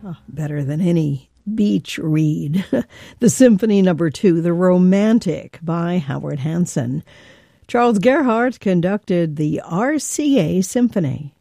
Better than any beach read. The Symphony No. 2, The Romantic by Howard Hanson. Charles Gerhardt conducted the RCA Symphony.